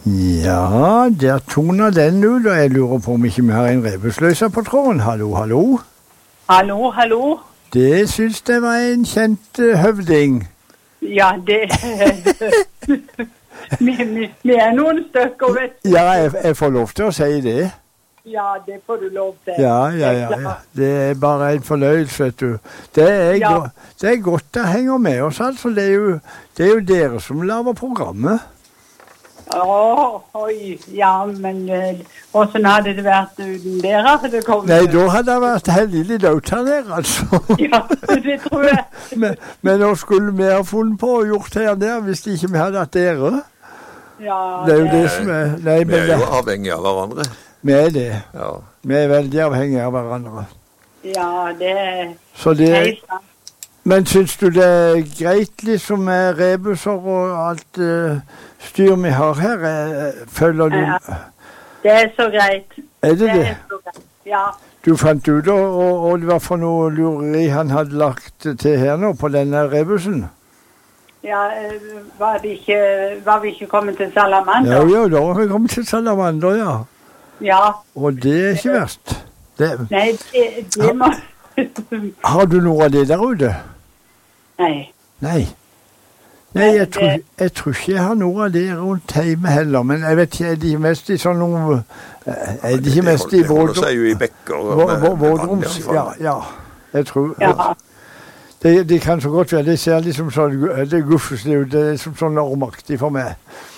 Ja, der toner den ut, og jeg lurer på om ikke vi har en rebusløser på tråden. Hallo, hallo. Hallo, hallo. Det synes jeg var en kjent høvding. Ja, det vi er noen stykker, vet du. Ja, jeg får lov til å si det. Ja, det får du lov til. Ja. Det er bare en fornøyelse, vet du. Det er godt det henger med oss, altså. Det er jo dere som lager programmet. Oi, ja, men hvordan hadde det vært uten dere? Nei, da hadde det vært heldig dødt her nede, altså. Ja, det tror jeg. Men nå skulle vi ha funnet på og gjort her nede hvis ikke vi hadde hatt dere. Ja, det er jo det som er... Nei, vi er jo avhengige av hverandre. Vi er det. Ja. Vi er veldig avhengige av hverandre. Ja, det er... Så det... Men synes du det er greit liksom med rebuser og alt styr vi har her? Føler du... Ja, det er så greit. Er det det? Det er så greit, ja. Du fant ut og det var for noe lureri han hadde lagt til her nå på denne rebusen? Ja, var vi ikke kommet til Salamander? Ja, da var vi kommet til Salamander, ja. Ja. Og det er ikke verst. Nei, det må... Har du noe av det der ute? Nei. Nei, jeg tror ikke jeg har noe av det rundt hjemme heller, men jeg vet ikke, er de mest i sånn noe... Er de ikke mest i vårdroms? Det holder seg jo i bekker. Vårdroms, ja. Jeg tror... Ja. Det kan så godt være, det ser liksom sånn, det guffes det ut, det er som sånn ormaktig for meg.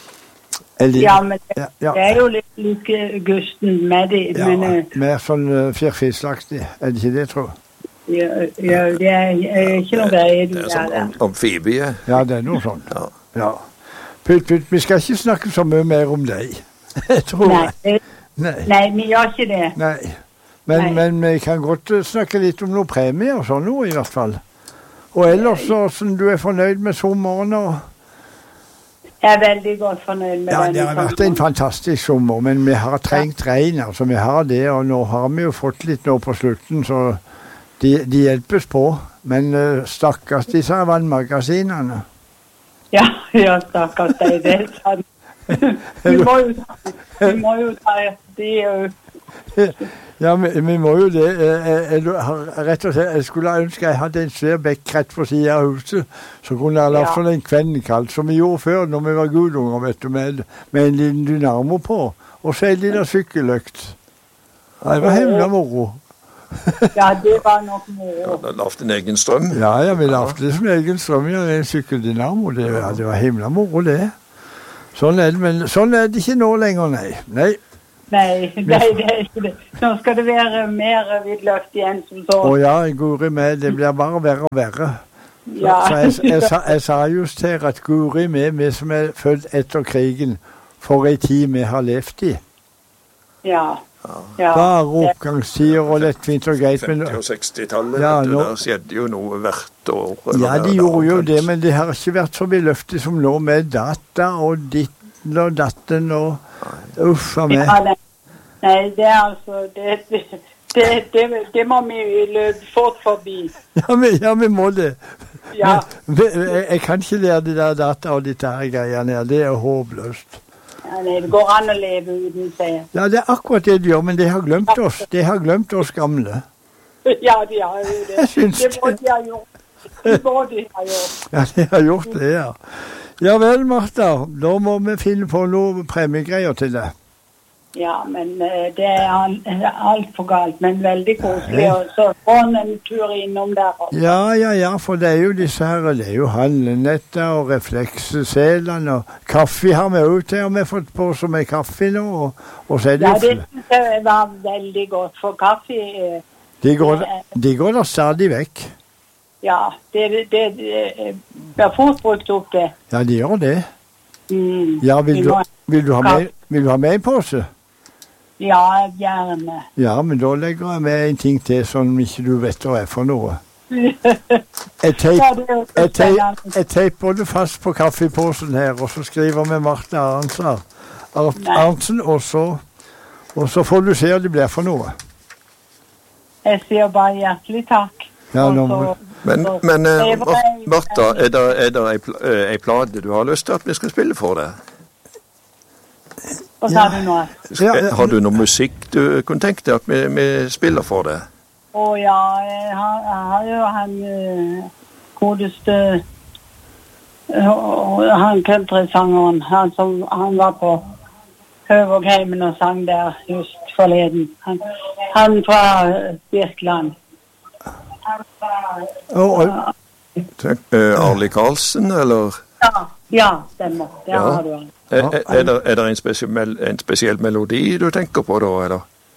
Ja, men det er jo litt like gusten med det. Ja, mer sånn firfislaktig, er det ikke det, tror jeg? Ja, det er ikke noe greie. Det er sånn amfibie. Ja, det er noe sånt. Ja. Pytt, vi skal ikke snakke så mye mer om deg. Jeg tror Nei, vi gjør ikke det. Nei. Men vi kan godt snakke litt om noe premie og sånn noe, i hvert fall. Og ellers, sånn du er fornøyd med sommeren og... Jeg er veldig godt fornøyd med den. Ja, det har vært en fantastisk sommer, men vi har trengt regn, altså vi har det, og nå har vi jo fått litt nå på slutten, så de hjelpes på. Men stakkars disse vannmagasinene. Ja, stakkars deg, det er sant. Vi må jo ta de... Ja, vi må jo det. Rett og slett, jeg skulle ønske jeg hadde en svær bekk rett på siden av huset, så kunne jeg lagt sånn en kvennkall, som vi gjorde før når vi var gudunger, vet du, med en liten dynamo på, og så en liten sykkelløkt. Ja, det var himla moro. Ja, det var nok moro. Ja, da lavt en egen strøm. Ja, vi lavt liksom egen strøm, ja, en sykkeldynamo, det var himla moro, det. Sånn er det, men sånn er det ikke nå lenger, nei. Nei, det er ikke det. Nå skal det være mer vidløft igjen som så. Ja, Guri med, det blir bare verre og verre. Ja. Så jeg sa just her at Guri med, vi som er født etter krigen, for en tid vi har levd i. Ja. Bare oppgangstider og lettvint og greit. 50- og 60-tallet, der skjedde jo noe hvert år. Ja, de gjorde jo det, men det har ikke vært så vidløftig som nå med data og ditten og datten og... Uff, av meg. Ja, nei, det er altså, det må vi løpe fort forbi. Ja, vi må det. Ja. Jeg kan ikke lære de der data og de der greiene her, det er håpløst. Ja, nei, det går an å leve uten seg. Ja, det er akkurat det de gjør, men de har glemt oss. De har glemt oss gamle. Ja, de har jo det. Det må de ha gjort. Ja, de har gjort det, ja. Ja vel, Martha, da må vi finne på noe premiegreier til det. Ja, men det er alt for galt, men veldig koselig, og så få en tur innom der også. Ja, for det er jo disse her, det er jo handlenetter og refleksselene, og kaffe har vi jo til, og vi har fått på som er kaffe nå, og så er det... Ja, det synes jeg var veldig godt, for kaffe... De går da stadig vekk. Ja, det er fort brukt opp det. Ja, de gjør det. Ja, vil du ha med en pose? Ja, gjerne. Ja, men da legger jeg med en ting til, sånn ikke du vet hva er for noe. Jeg teiper både fast på kaffeposen her, og så skriver vi Martha Arntzen, og så får du se hva det blir for noe. Jeg sier bare hjertelig takk. Ja, Men Martha, er det ei plate du har lyst til at vi skal spille for deg? Hva sa du nå? Har du noe musikk du kunne tenkt deg at vi spiller for det? Ja, jeg har jo han godeste han countrysangeren, han var på Høvågheimen og sang der just forleden. Han fra Birkeland. Arli Karlsen, eller? Ja, stemmer. Det har du han. Er det en spesiell melodi du tenker på da, eller?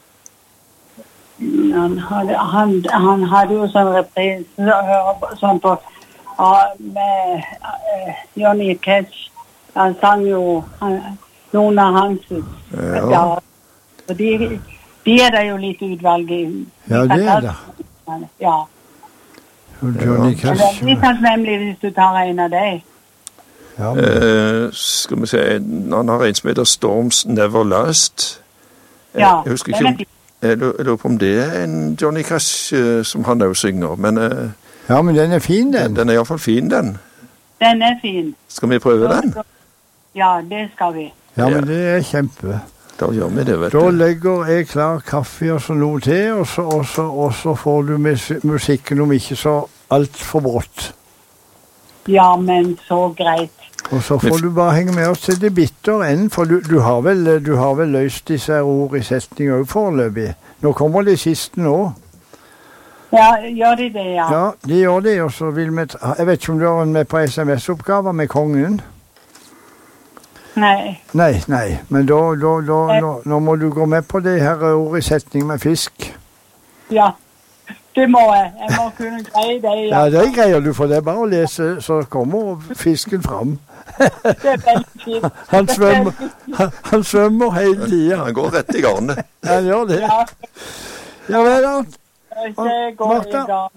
Han hadde jo sånn reprise sånn på med Johnny Cash. Han sang jo noen av hans. Ja. Og de er det jo litt utvalg i. Ja, det er det. Ja. Johnny Cash. Det er litt takknemlig hvis du tar en av deg. Ja, skal vi se, han har en som heter Storms Never Last. Ja, jeg husker ikke jeg lurer på om det er en Johnny Cash som han også synger, men ja, men den er fin, den. Den er i hvert fall fin, den. Den er fin. Skal vi prøve den? Ja, det skal vi. Ja, men det er kjempe. Da gjør vi det, vet du. Da legger jeg klar kaffe og så noe til, og så får du musikken om ikke så alt for brått. Ja, men så greit. Og så får du bare henge med oss til det bitter enn, for du har vel løst disse ord i setning også foreløpig. Nå kommer det siste nå. Ja, gjør de det, ja? Ja, de gjør det, og så vil vi jeg vet ikke om du har med på SMS-oppgaver med kongen? Nei. Nei, men nå må du gå med på det her ordet i setning med fisk. Ja, det må jeg. Jeg må kunne greie det. Ja, det greier du, for det er bare å lese, så kommer fisken fram. Det er veldig fint. Han svømmer hele tiden. Han går rett i garnet. Han gjør det. Ja, vel da. Martha,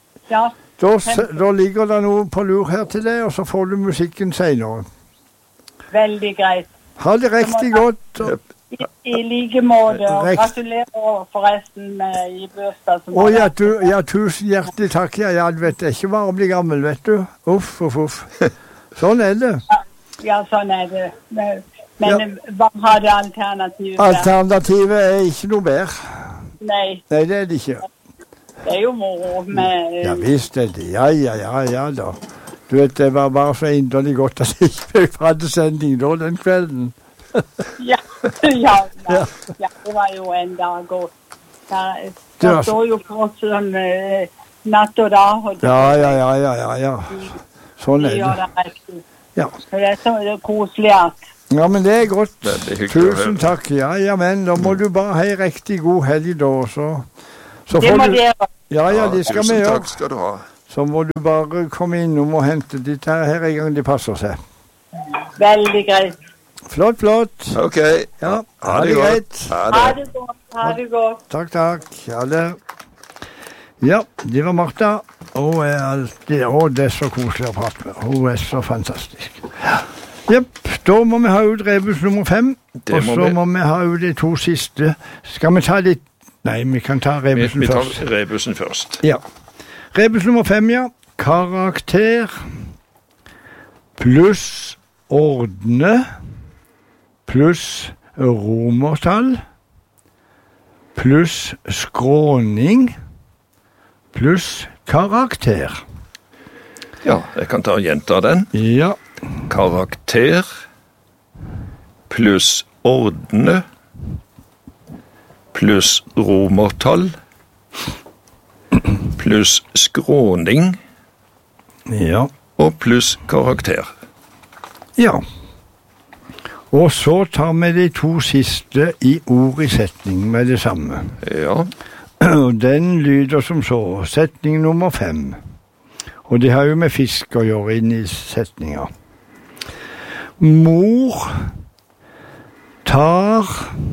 da ligger det noe på lur her til deg, og så får du musikken senere. Veldig greit. Ha det riktig godt. I like måte, og gratulerer forresten med i bursdag. Ja, tusen hjertelig takk. Ja, vet det er ikke bare å bli gammel, vet du. Uff. Sånn er det. Ja, sånn er det. Men hva har det alternativet? Alternativet er ikke noe bedre. Nei, det er det ikke. Det er jo moro med... Ja, visst er det. Ja da. Du vet, det var bare så inderlig godt at jeg ikke hadde sending da den kvelden. Ja, det var jo en dag, og det står jo på sånn natt og dag. Ja. Sånn er det. Ja. Det er så koselig at... Ja, men det er godt. Tusen takk. Ja, men da må du bare ha en riktig god helg da, så det må dere. Ja, det skal vi gjøre. Tusen takk skal du ha. Så må du bare komme innom og hente ditt her en gang de passer seg. Veldig greit. Flott. Ok. Ja, ha det greit. Ha det godt. Takk. Ha det. Ja, det var Martha. Hun er alltid, det er så koselig å prate med. Hun er så fantastisk. Jepp, da må vi ha ut rebus nummer 5, og så må vi ha ut de 2 siste. Skal vi ta litt? Nei, vi kan ta rebusen først. Vi tar rebusen først. Ja. Rebus nummer 5, ja. Karakter pluss ordne pluss romertall pluss skråning pluss karakter. Ja, jeg kan ta og gjenta den. Ja. Karakter pluss ordne pluss romertall pluss skråning og pluss karakter. Ja. Og så tar vi de 2 siste i ord i setning med det samme. Ja. Og den lyder som så, setning nummer 5. Og det har jo med fisk å gjøre inn i setninger. Mor tar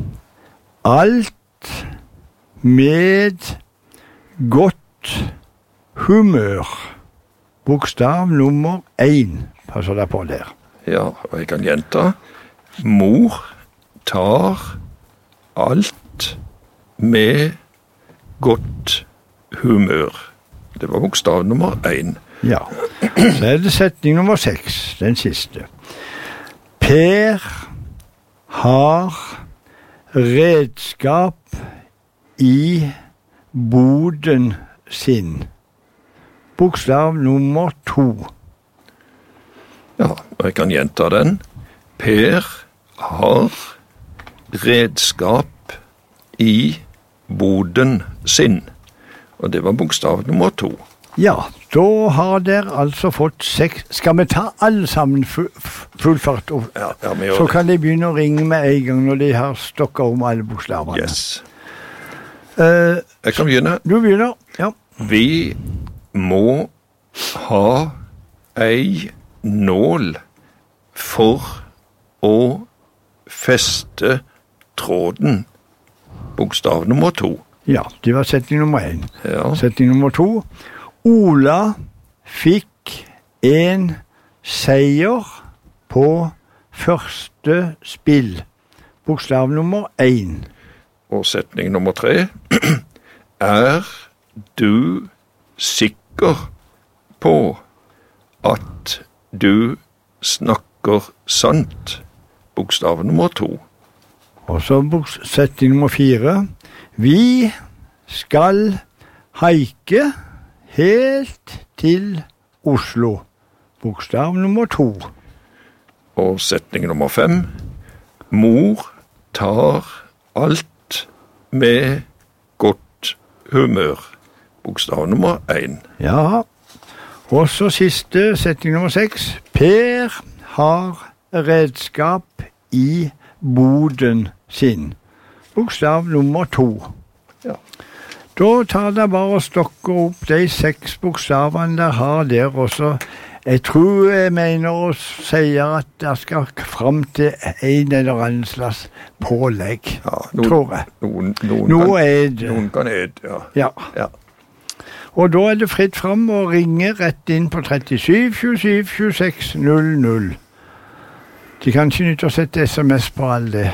alt med godt humør. Bokstav nummer 1. Passer deg på der. Ja, og jeg kan gjenta. Mor tar alt med godt humør. Det var bokstav nummer 1. Ja, så er det setning nummer 6, den siste. Per har redskap i boden sin. Bokstav nummer 2. Ja, jeg kan gjenta den. Per har redskap i boden sin. Og det var bokstav nummer 2. Ja, da har dere altså fått 6. Skal vi ta alle sammen full fart opp? Ja, så kan de begynne å ringe med en gang når de har stokket om alle bokstavene. Yes. Jeg kan begynne. Du begynner, ja. Vi må ha ei nål for å feste tråden. Bokstav nummer 2. Ja, det var setning nummer 1. Ja. Setning nummer 2. Ola fikk en seier på første spill. Bokstav nummer 1. Og setning nummer 3. Er du sikker på at du snakker sant? Bokstav nummer 2. Og så setning nummer 4. Vi skal haike helt til Oslo. Bokstav nummer 2. Og setning nummer 5. Mor tar alt med godt humør. Bokstav nummer 1. Ja. Og så siste setning nummer 6. Per har redskap i boden sin. Bokstav nummer 2. Ja. Da tar det bare å stokke opp de 6 bokstavene der har der også. Jeg tror jeg mener å si at det skal fram til en eller annen slags pålegg, ja, tror jeg. Noen kan ed, ja. Ja. Og da er det fritt fram å ringe rett inn på 37 27 26 00. De kan ikke nytte å sette SMS på all det.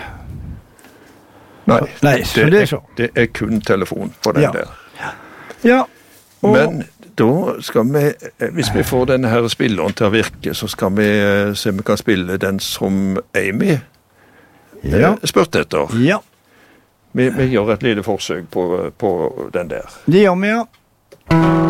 Nei, så det er så. Det er kun telefon på den der. Ja. Men da skal vi, hvis vi får denne her spilleren til å virke, så skal vi se om vi kan spille den som Amy spurte etter. Ja. Vi gjør et lite forsøk på den der. Det gjør vi, ja.